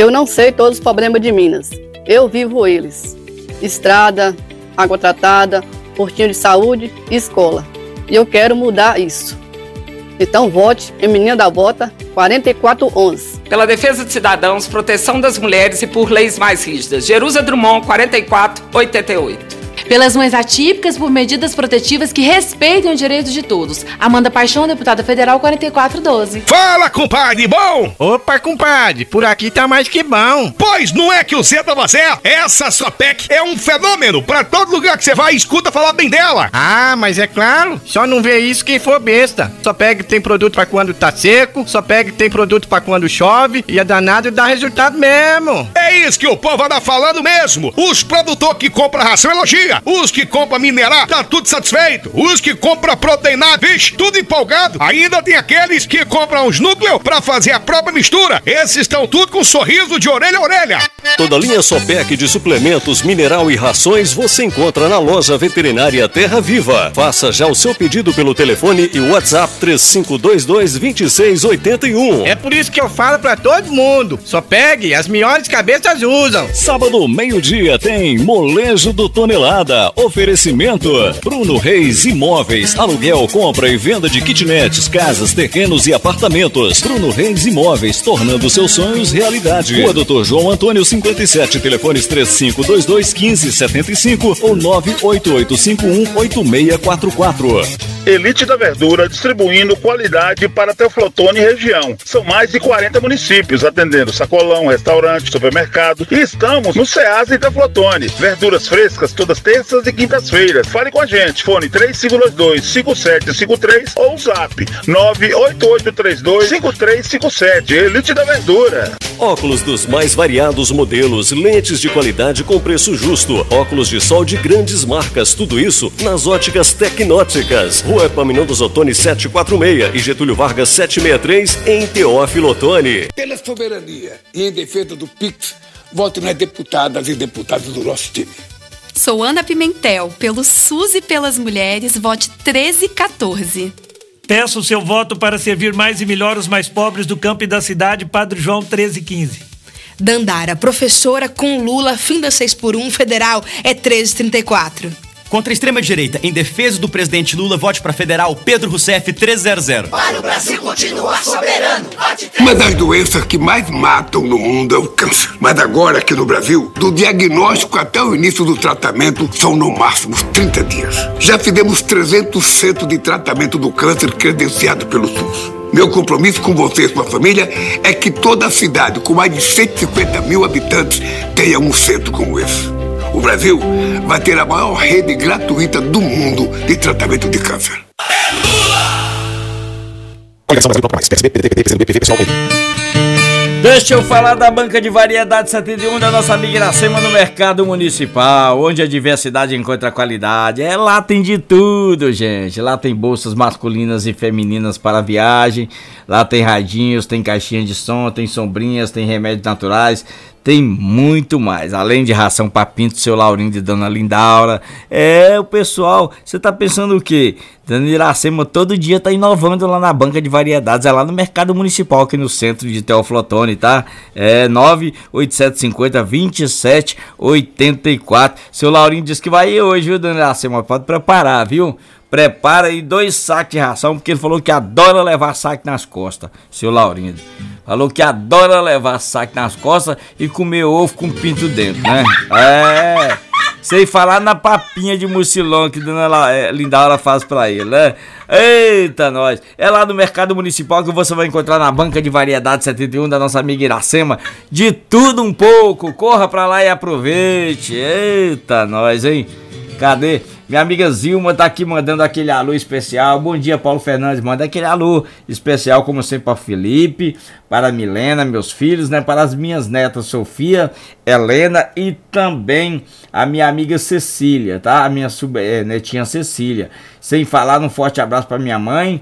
Eu não sei todos os problemas de Minas. Eu vivo eles. Estrada, água tratada, postinho de saúde e escola. E eu quero mudar isso. Então vote em Menina da Bota 4411. Pela defesa de cidadãos, proteção das mulheres e por leis mais rígidas. Jerusa Drummond 4488. Pelas mães atípicas, por medidas protetivas que respeitem os direitos de todos. Amanda Paixão, deputada federal 4412. Fala, compadre, bom? Opa, compadre, por aqui tá mais que bom. Pois não é que o Zé tava certo? Essa Sopec é um fenômeno. Pra todo lugar que você vai, escuta falar bem dela. Ah, mas é claro, só não vê isso quem for besta. Sopec tem produto pra quando tá seco, Sopec tem produto pra quando chove e é danado e dá resultado mesmo. É isso que o povo anda falando mesmo. Os produtores que compram ração elogia. Os que compram minerar, tá tudo satisfeito. Os que compram proteinado, vixe, tudo empolgado. Ainda tem aqueles que compram os núcleos pra fazer a própria mistura. Esses estão tudo com um sorriso de orelha a orelha. Toda a linha Sopec de suplementos, mineral e rações você encontra na loja veterinária Terra Viva. Faça já o seu pedido pelo telefone e WhatsApp 3522-2681. É por isso que eu falo pra todo mundo, Sopec, as melhores cabeças usam. Sábado, meio-dia, tem Molejo do Tonelada. Oferecimento Bruno Reis Imóveis, aluguel, compra e venda de kitnets, casas, terrenos e apartamentos. Bruno Reis Imóveis, tornando seus sonhos realidade. Rua Dr. João Antônio 57, telefones 3522-1575 ou 988518644. Elite da Verdura, distribuindo qualidade para Teoflotone e região. São mais de 40 municípios, atendendo sacolão, restaurante, supermercado. E estamos no Ceasa e Teoflotone. Verduras frescas todas terças e quintas-feiras. Fale com a gente, fone 3522-5753 ou zap 98832-5357. Elite da Verdura. Óculos dos mais variados modelos, lentes de qualidade com preço justo, óculos de sol de grandes marcas, tudo isso nas óticas Tecnóticas. Rua Epaminondas Ottoni 746 e Getúlio Vargas 763 em Teófilo Otoni. Pela soberania e em defesa do PIX, voto nas deputadas e deputados do nosso time. Sou Ana Pimentel, pelo SUS e pelas mulheres, vote 1314. Peço o seu voto para servir mais e melhor os mais pobres do campo e da cidade, Padre João 1315. Dandara, professora com Lula, fim da 6x1 federal, é 1334. Contra a extrema-direita, em defesa do presidente Lula, vote para federal Pedro Rousseff 300. Para o Brasil continuar soberano, vote 3. Uma das doenças que mais matam no mundo é o câncer. Mas agora, aqui no Brasil, do diagnóstico até o início do tratamento, são no máximo 30 dias. Já fizemos 300 centros de tratamento do câncer credenciado pelo SUS. Meu compromisso com você e sua família é que toda a cidade, com mais de 150 mil habitantes, tenha um centro como esse. O Brasil vai ter a maior rede gratuita do mundo de tratamento de câncer. Deixa eu falar da Banca de Variedade 71 da nossa amiga Iracema no Mercado Municipal, onde a diversidade encontra qualidade. Lá tem de tudo, gente. Lá tem bolsas masculinas e femininas para viagem. Lá tem radinhos, tem caixinha de som, tem sombrinhas, tem remédios naturais. Tem muito mais, além de ração para pinto, seu Laurindo e Dona Lindaura. O pessoal, você tá pensando o quê? Dona Iracema todo dia tá inovando lá na Banca de Variedades, é lá no Mercado Municipal, aqui no centro de Teófilo Otoni, tá? 98750-2784. Seu Laurindo disse que vai ir hoje, viu, Dona Iracema? Pode preparar, viu? Prepara aí 2 sacos de ração, porque ele falou que adora levar saco nas costas, seu Laurindo. Falou que adora levar saco nas costas e comer ovo com pinto dentro, né? Sem falar na papinha de mucilão que Dona Lindaura faz pra ele, né? Eita, nós! É lá no Mercado Municipal que você vai encontrar na Banca de Variedade 71 da nossa amiga Iracema. De tudo um pouco, corra pra lá e aproveite. Eita, nós, hein? Cadê? Minha amiga Zilma tá aqui mandando aquele alô especial. Bom dia, Paulo Fernandes. Manda aquele alô especial, como sempre, para o Felipe, para a Milena, meus filhos, né? Para as minhas netas, Sofia, Helena e também a minha amiga Cecília, tá? A minha netinha Cecília. Sem falar, um forte abraço para minha mãe,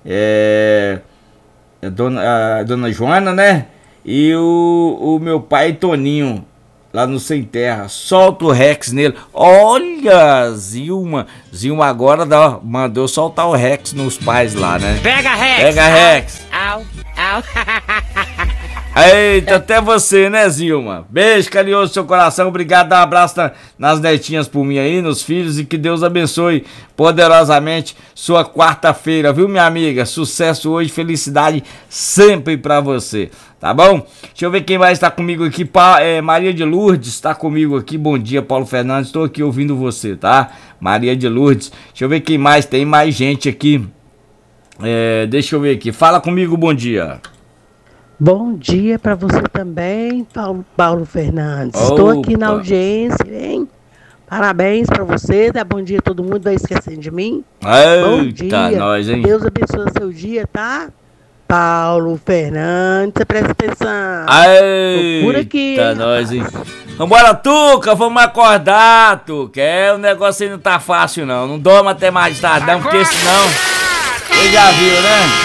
Dona Joana, né? E o meu pai Toninho, lá no Sem Terra. Solta o Rex nele. Olha, Zilma agora mandou soltar o Rex nos pais lá, né? Pega Rex! Pega Rex! Au, au. Eita, até você, né, Zilma? Beijo carinhoso no seu coração, obrigado, dá um abraço nas netinhas por mim aí, nos filhos, e que Deus abençoe poderosamente sua quarta-feira, viu, minha amiga? Sucesso hoje, felicidade sempre pra você, tá bom? Deixa eu ver quem mais tá comigo aqui, Maria de Lourdes tá comigo aqui, bom dia, Paulo Fernandes, tô aqui ouvindo você, tá? Maria de Lourdes, deixa eu ver quem mais, tem mais gente aqui, deixa eu ver aqui, fala comigo, bom dia. Bom dia para você também, Paulo Fernandes. Estou aqui na audiência, hein? Parabéns para você, dá bom dia a todo mundo, vai esquecendo de mim. Eita, bom dia, nós, hein? Deus abençoe seu dia, tá? Paulo Fernandes, presta atenção. Por aqui. Tá nós, hein? Vambora, Tuca, vamos acordar, Tuca. O negócio aí não tá fácil, não. Não dorme até mais tarde, não, porque senão... Você já viu, né?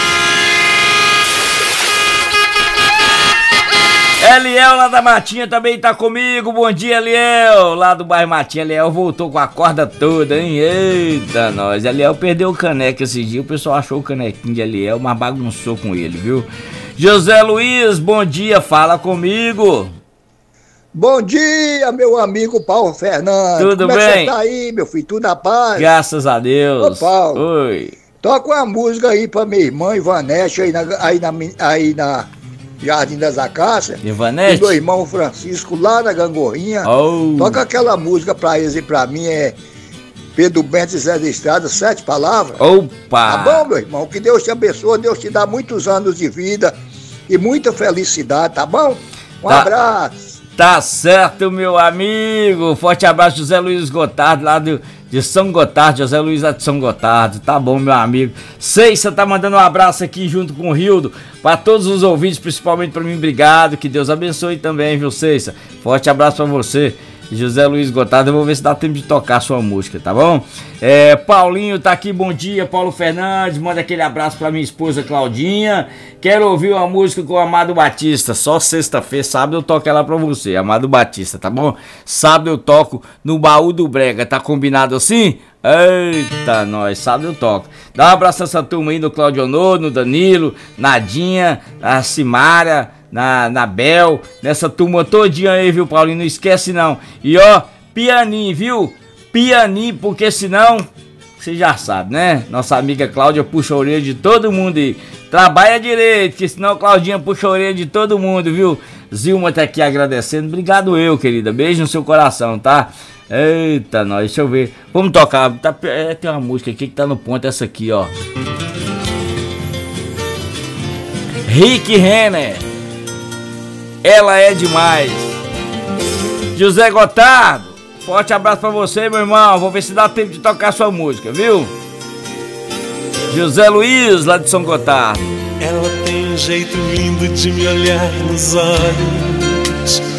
Eliel lá da Matinha também tá comigo, bom dia, Eliel, lá do bairro Matinha. Eliel voltou com a corda toda, hein, eita nós, Eliel perdeu o caneco esse dia, o pessoal achou o canequinho de Eliel, mas bagunçou com ele, viu? José Luiz, bom dia, fala comigo. Bom dia, meu amigo Paulo Fernandes. Tudo Como bem? Como é que você tá aí, meu filho, tudo na paz? Graças a Deus. Ô, Paulo, oi. Toca uma música aí pra minha irmã Ivanete aí na Jardim das Acácias. Ivanete? E meu irmão Francisco lá na Gangorrinha. Toca aquela música pra eles e pra mim, Pedro Bento e Zé da Estrada, 7 palavras. Opa! Tá bom, meu irmão? Que Deus te abençoe, Deus te dá muitos anos de vida e muita felicidade, tá bom? Abraço. Tá certo, meu amigo. Forte abraço, José Luiz Gotardo, lá de São Gotardo, José Luiz lá de São Gotardo. Tá bom, meu amigo. Você tá mandando um abraço aqui junto com o Rildo, pra todos os ouvintes, principalmente pra mim. Obrigado, que Deus abençoe também, viu, Ceiça? Forte abraço pra você, José Luiz Gotardo. Eu vou ver se dá tempo de tocar a sua música, tá bom? Paulinho tá aqui, bom dia, Paulo Fernandes. Manda aquele abraço pra minha esposa Claudinha. Quero ouvir uma música com o Amado Batista. Só sexta-feira, sábado eu toco ela pra você, Amado Batista, tá bom? Sábado eu toco no Baú do Brega, tá combinado assim? Eita, nós, sábado eu toco. Dá um abraço a essa turma aí, no Claudio Honor, no Danilo, Nadinha, a Simária, na Bel, nessa turma todinha aí, viu, Paulinho? Não esquece não. E ó, pianinho, viu? Pianinho, porque senão, você já sabe, né? Nossa amiga Cláudia puxa a orelha de todo mundo aí. Trabalha direito, que senão Claudinha puxa a orelha de todo mundo, viu? Zilma tá aqui agradecendo. Obrigado eu, querida. Beijo no seu coração, tá? Eita, nós, deixa eu ver. Vamos tocar. Tem uma música aqui que tá no ponto, essa aqui, ó. Rick Renner. Ela é demais. José Gotardo, forte abraço pra você, meu irmão. Vou ver se dá tempo de tocar sua música, viu? José Luiz, lá de São Gotardo. Ela tem um jeito lindo de me olhar nos olhos.